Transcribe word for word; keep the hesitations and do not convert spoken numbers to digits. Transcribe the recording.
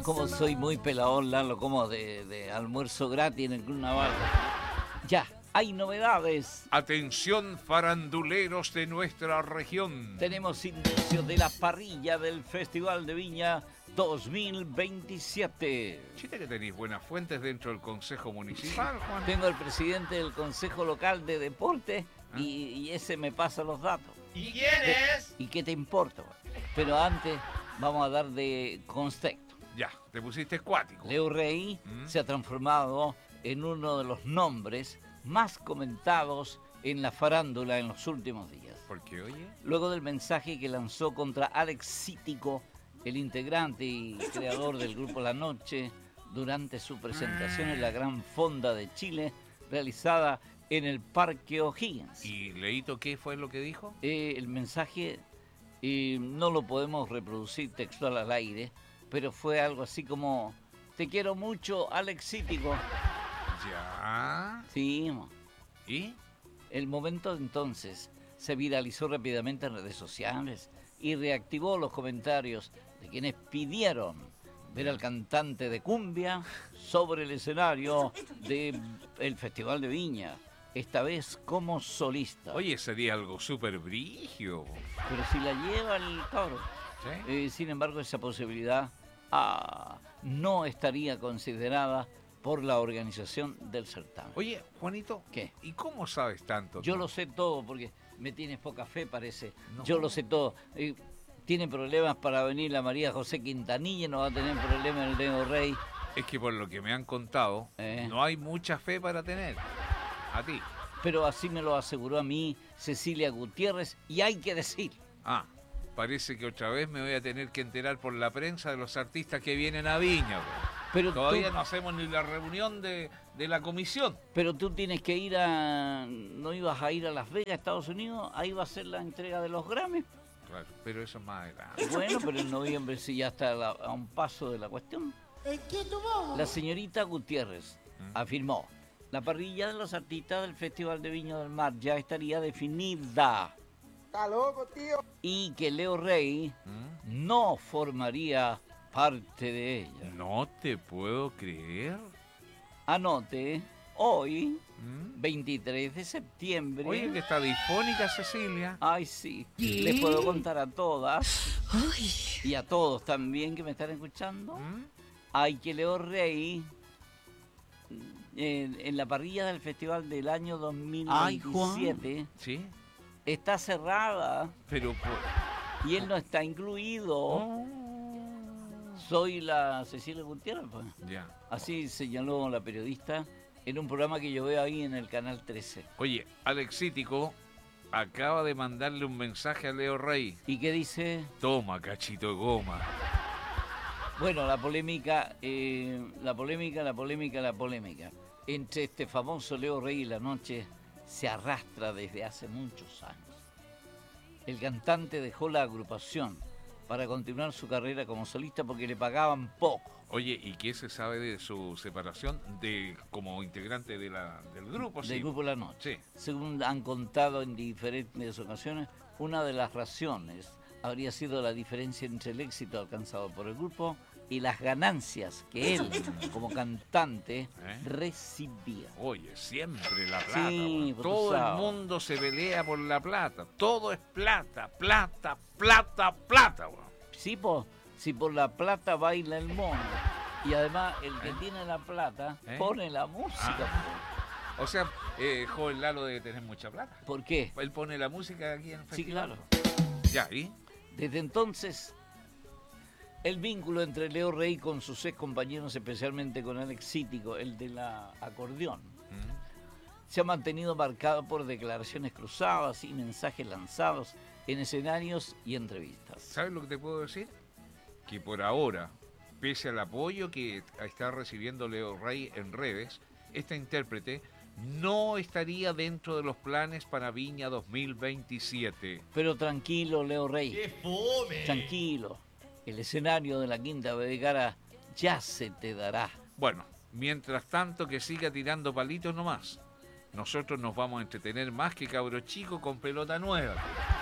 Como soy muy peladón, Lalo, como de, de almuerzo gratis en el Club Naval. Ya, hay novedades. Atención, faranduleros de nuestra región. Tenemos indicios de la parrilla del Festival de Viña dos mil veintisiete. Chile, que tenéis buenas fuentes dentro del Consejo Municipal, Juan. Tengo al presidente del Consejo Local de Deporte y, y ese me pasa los datos. ¿Y quién es? ¿Y qué te importa? Pero antes vamos a dar de contexto. Ya, te pusiste cuático. Leo Rey ¿Mm? se ha transformado en uno de los nombres más comentados en la farándula en los últimos días. ¿Por qué, oye? Luego del mensaje que lanzó contra Alex Cítico, el integrante y creador del grupo La Noche, durante su presentación en la Gran Fonda de Chile, realizada en el Parque O'Higgins. ¿Y Leito qué fue lo que dijo? Eh, el mensaje eh, no lo podemos reproducir textual al aire, pero fue algo así como: te quiero mucho, Alex Cítico. Ya. Sí, mo. ¿Y? El momento entonces se viralizó rápidamente en redes sociales y reactivó los comentarios de quienes pidieron ver al cantante de cumbia sobre el escenario del Festival de Viña, esta vez como solista. Oye, sería algo súper brigio. Pero si la lleva el cabro. ¿Sí? Eh, sin embargo, esa posibilidad ah, no estaría considerada por la organización del certamen. Oye, Juanito, ¿Qué? ¿Y cómo sabes tanto? Yo tú? lo sé todo porque me tienes poca fe, parece. No. Yo lo sé todo. Eh, tiene problemas para venir la María José Quintanilla, no va a tener problemas el Leo Rey. Es que por lo que me han contado, Eh. no hay mucha fe para tener. A ti. Pero así me lo aseguró a mí Cecilia Gutiérrez, y hay que decir. Ah, parece que otra vez me voy a tener que enterar por la prensa de los artistas que vienen a Viña. Bro. Pero Todavía tú, no hacemos ni la reunión de, de la comisión. pero tú tienes que ir a... ¿No ibas a ir a Las Vegas, Estados Unidos? Ahí va a ser la entrega de los Grammys. Claro, pero eso es más adelante. Bueno, pero en noviembre sí ya está la- a un paso de la cuestión. La señorita Gutiérrez ¿Mm? afirmó: la parrilla de los artistas del Festival de Viña del Mar ya estaría definida Está loco, tío. y que Leo Rey ¿Mm? no formaría parte de ella. No te puedo creer. Anote, hoy, ¿Mm? veintitrés de septiembre... Oye, que está difónica Cecilia. Ay, sí, les puedo contar a todas y a todos también que me están escuchando. ¿Mm? Hay que Leo Rey, en, en la parrilla del festival del año dos mil veintisiete, Sí, está cerrada pero por... y él no está incluido. Oh. Soy la Cecilia Gutiérrez, pues. Ya. Así señaló la periodista en un programa que yo veo ahí en el canal trece. Oye, Alex Cítico acaba de mandarle un mensaje a Leo Rey. ¿Y qué dice? Toma, cachito de goma. Bueno, la polémica, eh, la polémica, la polémica, la polémica entre este famoso Leo Rey y La Noche se arrastra desde hace muchos años. El cantante dejó la agrupación para continuar su carrera como solista porque le pagaban poco. Oye, ¿y qué se sabe de su separación de como integrante de la, del grupo? Del Sí. grupo La Noche. Sí. Según han contado en diferentes ocasiones, una de las razones habría sido la diferencia entre el éxito alcanzado por el grupo y las ganancias que él, como cantante, ¿Eh? recibía. Oye, siempre la plata. Sí, weón. pues tú Todo el sabes. mundo se pelea por la plata. Todo es plata, plata, plata, plata. Weón. Sí, po, si por la plata baila el mono. Y además, el que tiene la plata ¿Eh? pone la música. O sea, eh, joven Lalo debe tener mucha plata. po. ¿Por qué? Él pone la música aquí en el Sí, festival. claro. Ya, ¿y? Desde entonces, el vínculo entre Leo Rey con sus ex compañeros, especialmente con Alex Cítico, el de la acordeón, ¿Mm? se ha mantenido marcado por declaraciones cruzadas y mensajes lanzados en escenarios y entrevistas. ¿Sabes lo que te puedo decir? Que por ahora, pese al apoyo que está recibiendo Leo Rey en redes, esta intérprete no estaría dentro de los planes para Viña dos mil veintisiete. Pero tranquilo, Leo Rey. ¡Qué fome! Tranquilo. El escenario de la Quinta Vergara ya se te dará. Bueno, mientras tanto que siga tirando palitos nomás. Nosotros nos vamos a entretener más que cabro chico con pelota nueva.